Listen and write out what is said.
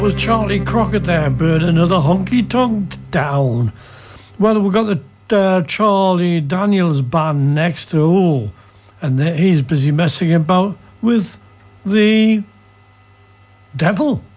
Was Charlie Crockett there, burn another honky tonk down. Well, we've got the Charlie Daniels band next to all, and he's busy messing about with the devil.